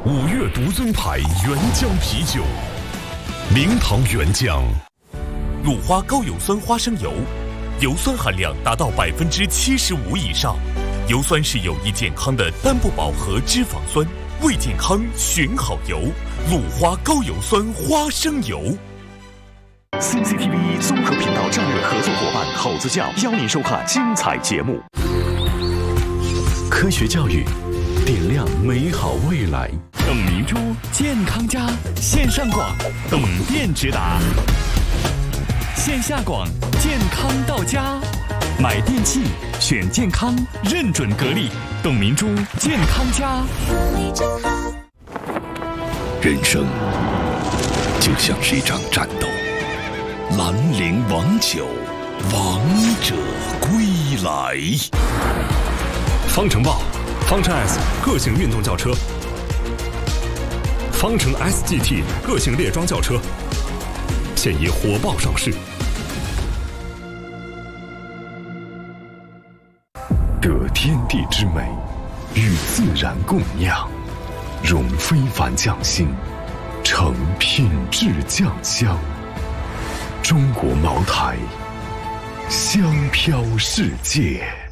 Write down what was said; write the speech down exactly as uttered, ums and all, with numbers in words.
五岳独尊牌原浆啤酒，明堂原浆。 鲁花高有酸花生油，油酸含量达到百分之七十五以上。油酸是有益健康的单不饱和脂肪酸，为健康选好油。鲁花高有酸花生油。 C C T V 综合频道战略合作伙伴好自教邀您收看精彩节目。科学教育，点亮美好未来。 董明珠健康家线上广，董店直达；线下广，健康到家。买电器选健康，认准格力，董明珠健康家。 人生就像是一场战斗，兰陵王酒，王者归来。 方程豹，方程 S 个性运动轿车，方程 S G T 个性猎装轿车，现已火爆上市。 得天地之美，与自然共酿，融非凡匠心，成品质酱香。中国茅台，香飘世界。